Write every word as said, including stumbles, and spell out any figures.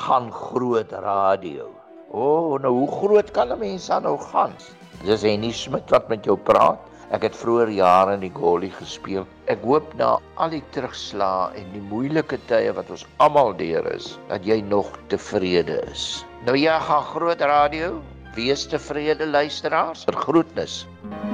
gaan groot radio. O, oh, nou hoe groot kan 'n mens dan nou gaan? Dis Henny Smit wat met jou praat. Ek het vroeër jare in die Golly gespeel. Ek hoop na al die terugslae en die moeilike tye wat ons almal deur is, dat jy nog tevrede is. Nou ja, gaan groot radio. Wees tevrede luisteraars. Groetnis.